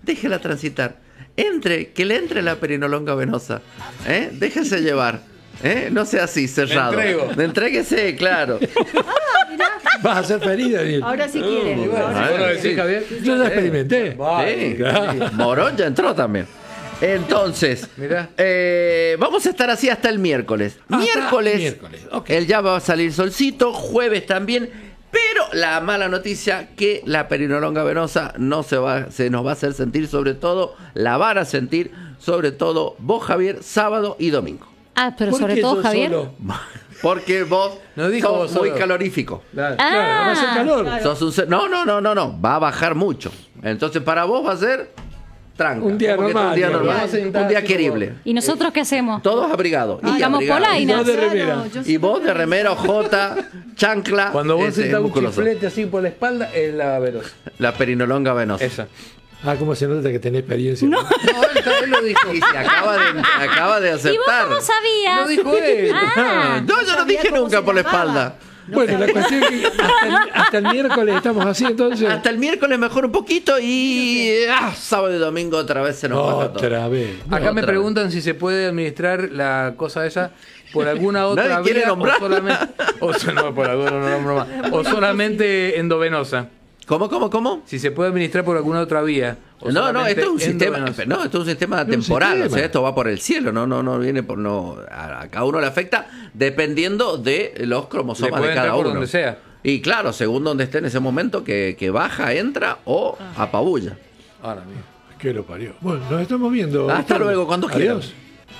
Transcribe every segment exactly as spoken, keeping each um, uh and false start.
déjela transitar. Entre, que le entre la perinolonga venosa. ¿Eh? Déjese llevar. ¿Eh? No sea así, cerrado. Me entrego. Entréguese, claro. Ah, mirá. Vas a ser ferida, Daniel. Ahora sí quiere. Uh, Ahora bueno, sí bueno, quiere. sí, Javier. Yo ya experimenté. Sí, claro. Morón ya entró también. Entonces, Mirá. eh, vamos a estar así hasta el miércoles. Hasta miércoles, miércoles, ok. él ya va a salir solcito, jueves también. Pero la mala noticia que la perinolonga venosa no se va, se nos va a hacer sentir, sobre todo, la van a sentir, sobre todo vos, Javier, sábado y domingo. Ah, pero ¿Por sobre qué todo, yo Javier. solo? Porque vos No dijo sos vos muy solo. calorífico. Claro. Ah, Claro, va a hacer calor. claro. Sos un ser- no, no, no, no, no. Va a bajar mucho. Entonces, para vos va a ser tranca. Un día Como que es normal, Un día digamos. normal. Vamos a sentar Un día así querible. ¿Y nosotros qué hacemos? Todos abrigados. Y Digamos abrigados. polainas. Y vos de remera. Claro, yo Y soy vos de remera, ojota, chancla. Cuando vos ese sentás un musculoso. chiflete así por la espalda, es la verosa. La perinolonga venosa. Esa. Ah, cómo se nota que tenés experiencia. No. No, él, él lo dijo. Y se acaba de, acaba de ¿Y vos aceptar. cómo sabías? Lo dijo él. Ah, No, yo no sabía dije cómo nunca se por la llamaba. espalda. Bueno, la cuestión es que hasta el, hasta el miércoles estamos así, entonces. Hasta el miércoles mejor un poquito y ah, sábado y domingo otra vez se nos baja todo. Otra vez. Acá me Otra preguntan si se puede administrar la cosa esa por alguna otra Nadie quiere vía nombrar. o solamente o, so- no, por alguna, no nombro más. O solamente endovenosa. ¿Cómo, cómo, cómo? Si se puede administrar por alguna otra vía. o No, no, solamente esto es un sistema, endovenosa. no, esto es un sistema un temporal, sistema. o sea, esto va por el cielo, no, no, no viene por no, a, a cada uno le afecta dependiendo de los Le cromosomas puede de entrar cada por uno. donde sea. Y claro, según donde esté en ese momento, que, que baja, entra o apabulla. Ahora mismo. Que lo parió. Bueno, nos estamos viendo. Hasta Gustavo. luego, cuando quieran. Adiós.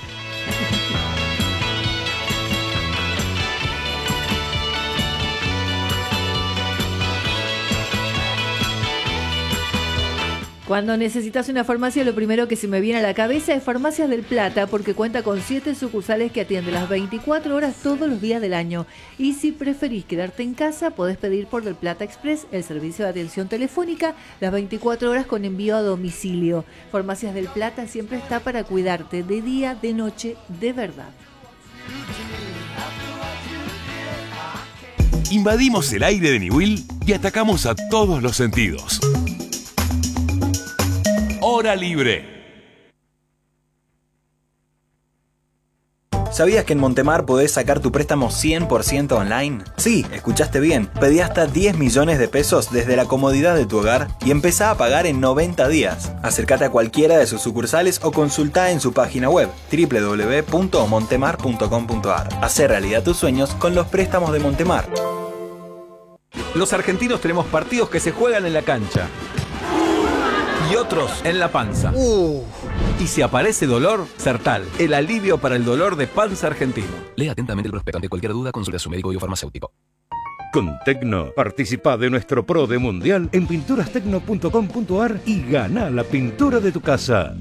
Cuando necesitas una farmacia, lo primero que se me viene a la cabeza es Farmacias del Plata, porque cuenta con siete sucursales que atienden las veinticuatro horas todos los días del año. Y si preferís quedarte en casa, podés pedir por Del Plata Express el servicio de atención telefónica las veinticuatro horas con envío a domicilio. Farmacias del Plata siempre está para cuidarte de día, de noche, de verdad. Invadimos el aire de Niwil y atacamos a todos los sentidos. Hora libre. ¿Sabías que en Montemar podés sacar tu préstamo cien por ciento online? Sí, escuchaste bien. Pedí hasta diez millones de pesos desde la comodidad de tu hogar y empezá a pagar en noventa días. Acércate a cualquiera de sus sucursales o consultá en su página web doble u doble u doble u punto montemar punto com punto a r. Hacé realidad tus sueños con los préstamos de Montemar. Los argentinos tenemos partidos que se juegan en la cancha y otros en la panza. Y si aparece dolor, Sertal, el alivio para el dolor de panza argentino. Lea atentamente el prospecto. Ante cualquier duda, consulte a su médico y o farmacéutico. Con Tecno, participa de nuestro Pro de Mundial en pinturas tecno punto com punto a r y gana la pintura de tu casa.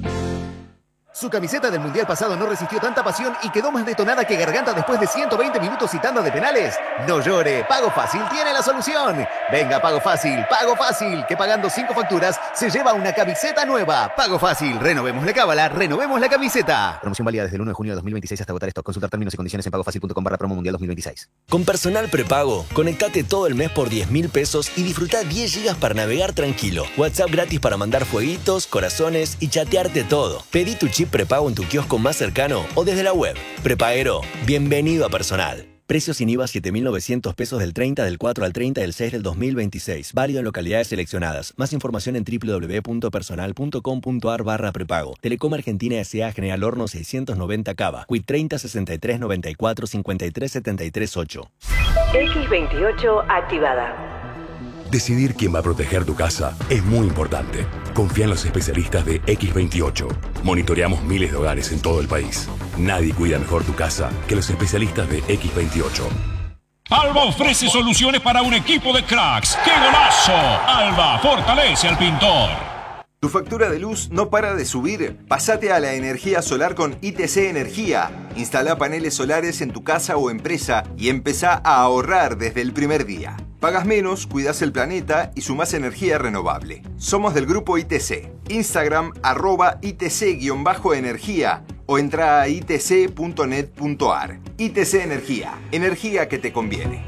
Su camiseta del Mundial pasado no resistió tanta pasión y quedó más detonada que Garganta después de ciento veinte minutos y tanda de penales. No llore, Pago Fácil tiene la solución. Venga, Pago Fácil, Pago Fácil, que pagando cinco facturas se lleva una camiseta nueva. Pago Fácil, renovemos la cábala, renovemos la camiseta. Promoción válida desde el uno de junio de dos mil veintiséis hasta agotar stock. Consultar términos y condiciones en pagofacil punto com barra promo mundial dos mil veintiséis. Con Personal Prepago, conectate todo el mes por diez mil pesos y disfruta diez gigas para navegar tranquilo. WhatsApp gratis para mandar fueguitos, corazones y chatearte todo. Pedí tu chip prepago en tu kiosco más cercano o desde la web. Prepaguero, bienvenido a Personal. Precios sin I V A siete mil novecientos pesos del treinta del cuatro al treinta del seis del dos mil veintiséis. Válido en localidades seleccionadas. Más información en doble u doble u doble u punto personal punto com punto a r barra prepago. Telecom Argentina S A General Horno seiscientos noventa Cava. Quit treinta sesenta y tres noventa y cuatro cincuenta y tres setenta y tres ocho. X veintiocho activada. Decidir quién va a proteger tu casa es muy importante. Confía en los especialistas de X veintiocho. Monitoreamos miles de hogares en todo el país. Nadie cuida mejor tu casa que los especialistas de X veintiocho. Alba ofrece soluciones para un equipo de cracks. ¡Qué golazo! Alba fortalece al pintor. ¿Tu factura de luz no para de subir? Pásate a la energía solar con I T C Energía. Instala paneles solares en tu casa o empresa y empezá a ahorrar desde el primer día. Pagas menos, cuidas el planeta y sumás energía renovable. Somos del grupo I T C. Instagram arroba I T C-energía o entra a i t c punto net punto a r. I T C Energía. Energía que te conviene.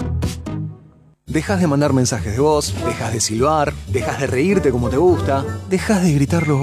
Dejas de mandar mensajes de voz, dejas de silbar, dejas de reírte como te gusta, dejas de gritar los